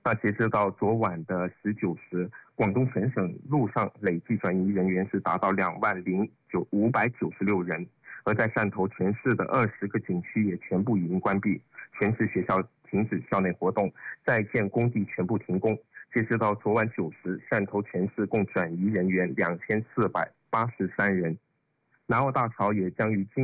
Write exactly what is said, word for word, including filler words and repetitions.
那截至到昨晚的十九时，广东全省路上累计转移人员是达到两万零九五百九十六人，而在汕头全市的二十个景区也全部已经关闭，全市学校停止校内活动，在建工地全部停工。截至到昨晚九时，汕头全市共转移人员两千四百八十三人。南澳大潮也将于今